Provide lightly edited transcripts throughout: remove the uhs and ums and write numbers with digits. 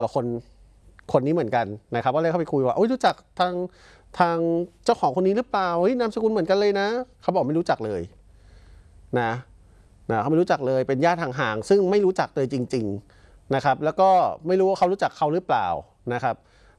กับคนนี้เหมือนกันนะครับก็เลยเข้าไปคุยว่ารู้จักทางเจ้าของคนนี้หรือเปล่านามสกุลเหมือนกันเลยนะเขาบอกไม่รู้จักเลยนะเขาไม่รู้จักเลยเป็นญาติห่างๆซึ่งไม่รู้จักเลยจริงๆนะครับแล้วก็ไม่รู้ว่าเขารู้จักเขาหรือเปล่านะครับ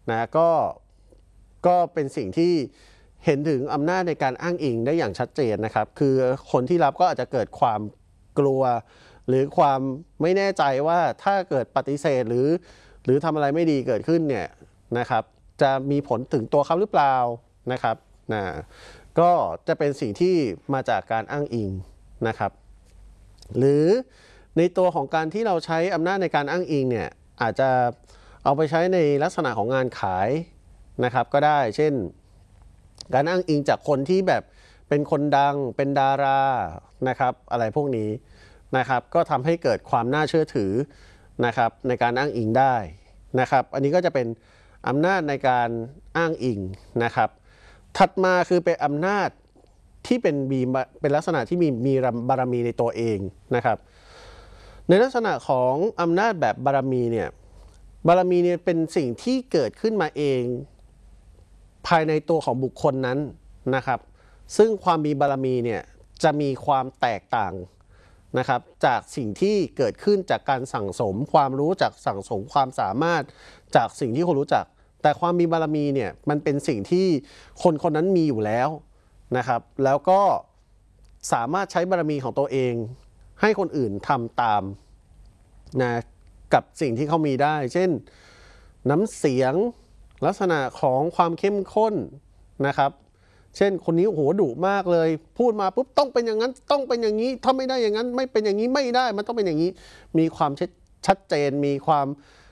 ก็เป็นสิ่งที่เห็นถึงอำนาจในการอ้างอิงได้อย่างชัดเจนนะครับคือคนที่รับก็อาจจะเกิดความกลัวหรือความไม่แน่ใจว่าถ้าเกิดปฏิเสธหรือทำอะไรไม่ดีเกิดขึ้นเนี่ยนะครับจะมีผลถึงตัวเขาหรือเปล่านะครับก็จะเป็นสิ่งที่มาจากการอ้างอิงนะครับหรือในตัวของการที่เราใช้อำนาจในการอ้างอิงเนี่ยอาจจะเอาไปใช้ในลักษณะของงานขายนะครับก็ได้เช่นการอ้างอิงจากคนที่แบบเป็นคนดังเป็นดารานะครับอะไรพวกนี้นะครับก็ทำให้เกิดความน่าเชื่อถือนะครับในการอ้างอิงได้นะครับอันนี้ก็จะเป็นอำนาจในการอ้างอิงนะครับถัดมาคือเป็นอำนาจที่เป็นลักษณะที่มีบารมีในตัวเองนะครับในลักษณะของอำนาจแบบบารมีเนี่ยเป็นสิ่งที่เกิดขึ้นมาเองภายในตัวของบุคคลนั้นนะครับซึ่งความมีบารมีเนี่ยจะมีความแตกต่างนะครับจากสิ่งที่เกิดขึ้นจากการสั่งสมความรู้จากสั่งสมความสามารถจากสิ่งที่คนรู้จักแต่ความมีบารมีเนี่ยมันเป็นสิ่งที่คนนั้นมีอยู่แล้วนะครับแล้วก็สามารถใช้บารมีของตัวเองให้คนอื่นทำตามนะกับสิ่งที่เขามีได้เช่นน้ำเสียงลักษณะของความเข้มข้นนะครับเช่นคนนี้โอ้โหดุมากเลยพูดมาปุ๊บต้องเป็นอย่างนั้นต้องเป็นอย่างนี้ถ้าไม่ได้อย่างนั้นไม่เป็นอย่างนี้ไม่ได้มันต้องเป็นอย่างนี้มีความชัดเจนมีความ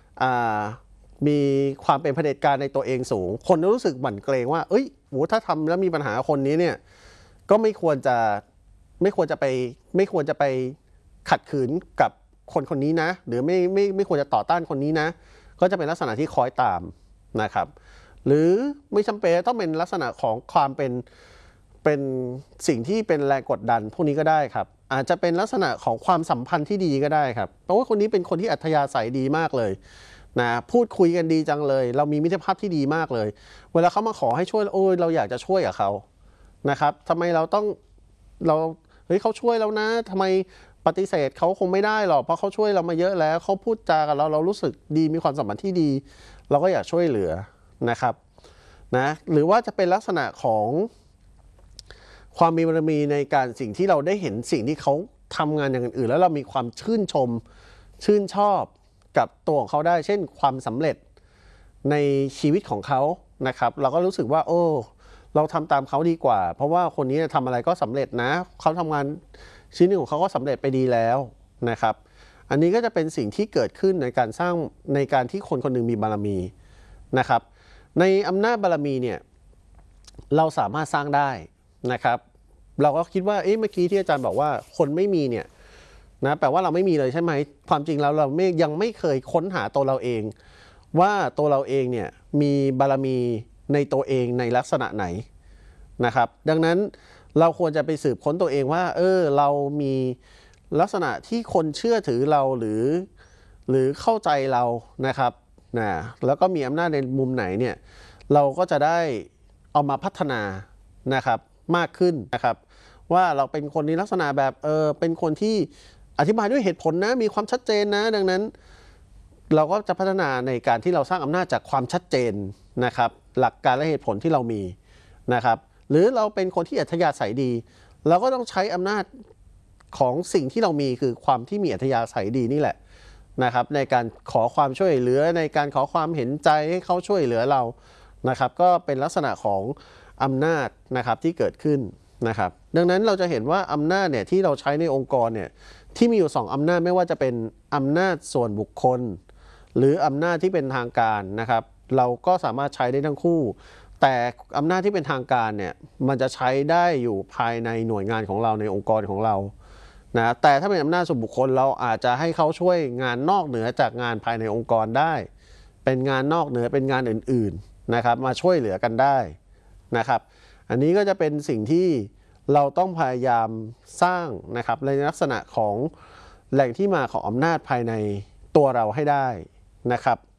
เป็นเผด็จการในตัวเองสูงคนรู้สึกหวั่นเกรงว่าโหถ้าทำแล้วมีปัญหาคนนี้เนี่ยก็ไม่ควรจะไปขัดขืนกับคนนี้นะหรือไม่ควรจะต่อต้านคนนี้นะก็จะเป็นลักษณะที่คอยตามนะครับหรือไม่จำเป็นต้องเป็นลักษณะของความเป็นสิ่งที่เป็นแรงกดดันพวกนี้ก็ได้ครับอาจจะเป็นลักษณะของความสัมพันธ์ที่ดีก็ได้ครับเพราะว่าคนนี้เป็นคนที่อัธยาศัยดีมากเลยนะพูดคุยกันดีจังเลยเรามีมิตรภาพที่ดีมากเลยเวลาเขามาขอให้ช่วยเราอยากจะช่วยกับเขานะครับทำไมเราเขาช่วยแล้วนะทำไมปฏิเสธเขาคงไม่ได้หรอกเพราะเขาช่วยเรามาเยอะแล้วเขาพูดจากับเรารู้สึกดีมีความสัมพันธ์ที่ดีเราก็อยากช่วยเหลือนะครับหรือว่าจะเป็นลักษณะของความมีบารมีในการสิ่งที่เราได้เห็นสิ่งที่เขาทำงานอย่างอื่นแล้วเรามีความชื่นชมชื่นชอบกับตัวของเขาได้เช่นความสำเร็จในชีวิตของเขานะครับเราก็รู้สึกว่าเราทำตามเขาดีกว่าเพราะว่าคนนี้ทำอะไรก็สำเร็จนะเขาทำงานชิ้นหนึ่งของเขาก็สำเร็จไปดีแล้วนะครับอันนี้ก็จะเป็นสิ่งที่เกิดขึ้นในการสร้างในการที่คนคนหนึ่งมีบารมีนะครับในอำนาจบารมีเนี่ยเราสามารถสร้างได้นะครับเราก็คิดว่าเมื่อกี้ที่อาจารย์บอกว่าคนไม่มีเนี่ยนะแปลว่าเราไม่มีเลยใช่ไหมความจริงแล้วเรายังไม่เคยค้นหาตัวเราเองว่าตัวเราเองเนี่ยมีบารมีในตัวเองในลักษณะไหนนะครับดังนั้นเราควรจะไปสืบค้นตัวเองว่าเรามีลักษณะที่คนเชื่อถือเราหรือเข้าใจเรานะครับแล้วก็มีอำนาจในมุมไหนเนี่ยเราก็จะได้เอามาพัฒนานะครับมากขึ้นนะครับว่าเราเป็นคนในลักษณะแบบเป็นคนที่อธิบายด้วยเหตุผลนะมีความชัดเจนนะดังนั้นเราก็จะพัฒนาในการที่เราสร้างอำนาจจากความชัดเจนนะครับหลักการและเหตุผลที่เรามีนะครับหรือเราเป็นคนที่อัธยาศัยดีเราก็ต้องใช้อำนาจของสิ่งที่เรามีคือความที่มีอัธยาศัยดีนี่แหละนะครับในการขอความช่วยเหลือในการขอความเห็นใจให้เขาช่วยเหลือเรานะครับก็เป็นลักษณะของอำนาจนะครับที่เกิดขึ้นนะครับดังนั้นเราจะเห็นว่าอำนาจเนี่ยที่เราใช้ในองค์กรเนี่ยที่มีอยู่2อำนาจไม่ว่าจะเป็นอำนาจส่วนบุคคลหรืออำนาจที่เป็นทางการนะครับเราก็สามารถใช้ได้ทั้งคู่แต่อำนาจที่เป็นทางการเนี่ยมันจะใช้ได้อยู่ภายในหน่วยงานของเราในองค์กรของเรานะแต่ถ้าเป็นอำนาจส่วนบุคคลเราอาจจะให้เขาช่วยงานนอกเหนือจากงานภายในองค์กรได้เป็นงานนอกเหนือเป็นงานอื่นๆนะครับมาช่วยเหลือกันได้นะครับอันนี้ก็จะเป็นสิ่งที่เราต้องพยายามสร้างนะครับในลักษณะของแหล่งที่มาของอำนาจภายในตัวเราให้ได้นะครับ